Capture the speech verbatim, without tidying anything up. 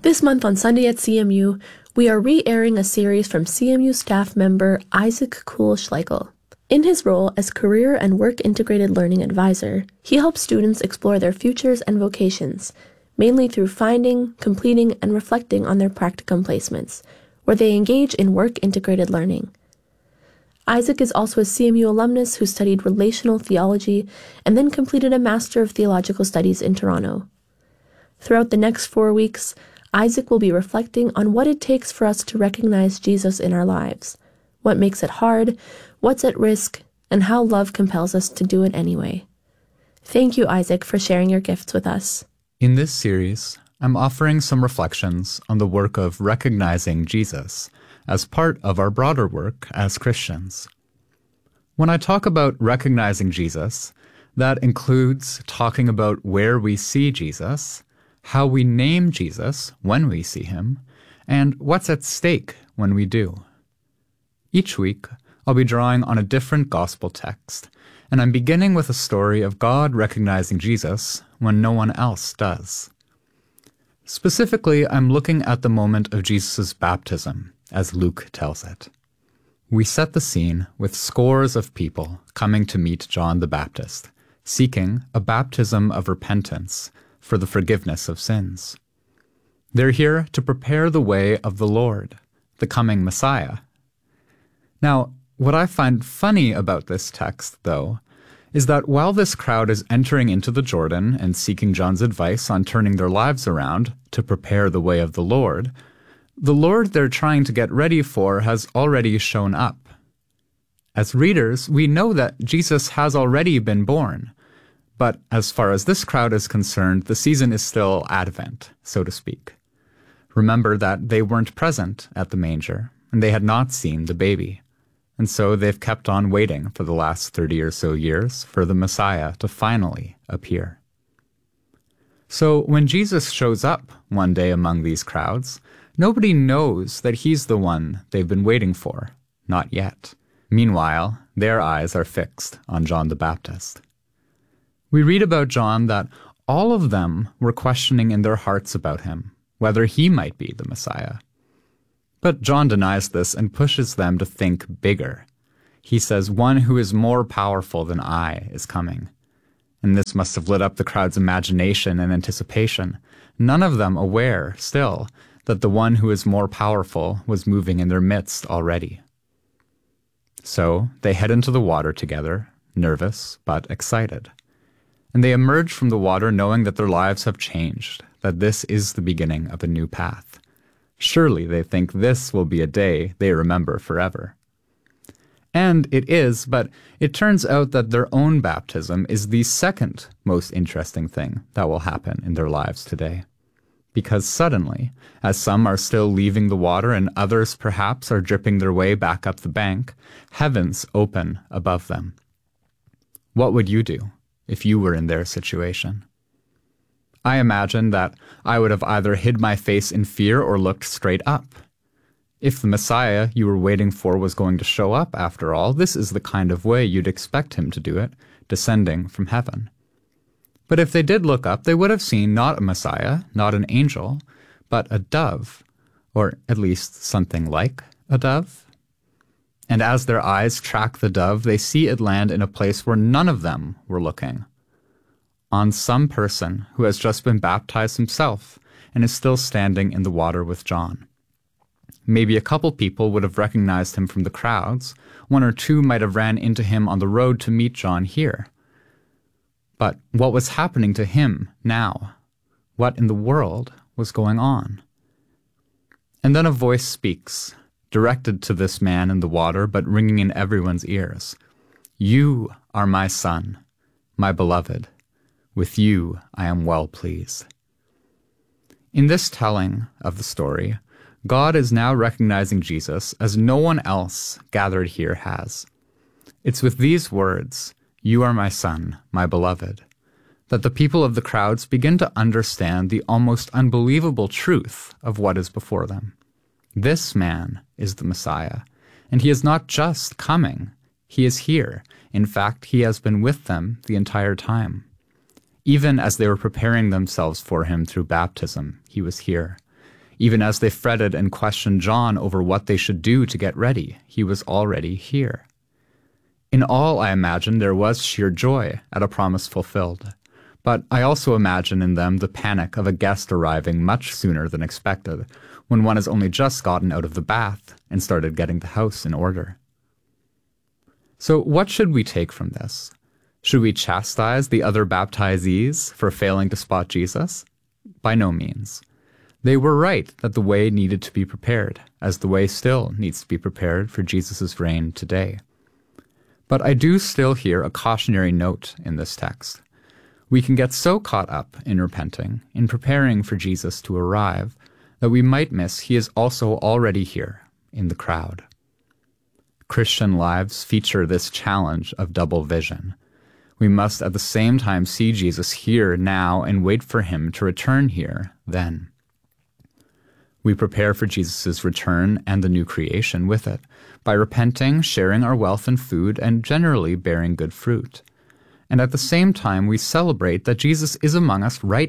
This month on Sunday at C M U, we are re-airing a series from C M U staff member Isaac Kuhl-Schleichel. In his role as Career and Work Integrated Learning Advisor, he helps students explore their futures and vocations, mainly through finding, completing, and reflecting on their practicum placements, where they engage in work-integrated learning. Isaac is also a C M U alumnus who studied relational theology and then completed a Master of Theological Studies in Toronto. Throughout the next four weeks, Isaac will be reflecting on what it takes for us to recognize Jesus in our lives, what makes it hard, what's at risk, and how love compels us to do it anyway. Thank you, Isaac, for sharing your gifts with us. In this series, I'm offering some reflections on the work of recognizing Jesus as part of our broader work as Christians. When I talk about recognizing Jesus, that includes talking about where we see Jesus, how we name Jesus when we see him, and what's at stake when we do. Each week, I'll be drawing on a different gospel text, and I'm beginning with a story of God recognizing Jesus when no one else does. Specifically, I'm looking at the moment of Jesus' baptism, as Luke tells it. We set the scene with scores of people coming to meet John the Baptist, seeking a baptism of repentance for the forgiveness of sins. They're here to prepare the way of the Lord, the coming Messiah. Now, what I find funny about this text, though, is that while this crowd is entering into the Jordan and seeking John's advice on turning their lives around to prepare the way of the Lord, the Lord they're trying to get ready for has already shown up. As readers, we know that Jesus has already been born, but as far as this crowd is concerned, the season is still Advent, so to speak. Remember that they weren't present at the manger, and they had not seen the baby. And so they've kept on waiting for the last thirty or so years for the Messiah to finally appear. So when Jesus shows up one day among these crowds, nobody knows that he's the one they've been waiting for, not yet. Meanwhile, their eyes are fixed on John the Baptist. We read about John that all of them were questioning in their hearts about him, whether he might be the Messiah. But John denies this and pushes them to think bigger. He says, "One who is more powerful than I is coming." And this must have lit up the crowd's imagination and anticipation, none of them aware, still, that the one who is more powerful was moving in their midst already. So they head into the water together, nervous but excited. And they emerge from the water knowing that their lives have changed, that this is the beginning of a new path. Surely they think this will be a day they remember forever. And it is, but it turns out that their own baptism is the second most interesting thing that will happen in their lives today. Because suddenly, as some are still leaving the water and others perhaps are dripping their way back up the bank, heavens open above them. What would you do if you were in their situation? I imagine that I would have either hid my face in fear or looked straight up. If the Messiah you were waiting for was going to show up, after all, this is the kind of way you'd expect him to do it, descending from heaven. But if they did look up, they would have seen not a Messiah, not an angel, but a dove, or at least something like a dove. And as their eyes track the dove, they see it land in a place where none of them were looking. On some person who has just been baptized himself and is still standing in the water with John. Maybe a couple people would have recognized him from the crowds. One or two might have ran into him on the road to meet John here. But what was happening to him now? What in the world was going on? And then a voice speaks, directed to this man in the water, but ringing in everyone's ears. "You are my son, my beloved. With you I am well pleased." In this telling of the story, God is now recognizing Jesus as no one else gathered here has. It's with these words, "You are my son, my beloved," that the people of the crowds begin to understand the almost unbelievable truth of what is before them. This man is the Messiah, and he is not just coming, he is here. In fact, he has been with them the entire time. Even as they were preparing themselves for him through baptism, he was here. Even as they fretted and questioned John over what they should do to get ready, he was already here. In all, I imagine there was sheer joy at a promise fulfilled. But I also imagine in them the panic of a guest arriving much sooner than expected, when one has only just gotten out of the bath and started getting the house in order. So what should we take from this? Should we chastise the other baptizees for failing to spot Jesus? By no means. They were right that the way needed to be prepared, as the way still needs to be prepared for Jesus' reign today. But I do still hear a cautionary note in this text. We can get so caught up in repenting, in preparing for Jesus to arrive, that we might miss he is also already here in the crowd. Christian lives feature this challenge of double vision. We must at the same time see Jesus here now and wait for him to return here then. We prepare for Jesus' return and the new creation with it by repenting, sharing our wealth and food, and generally bearing good fruit. And at the same time, we celebrate that Jesus is among us right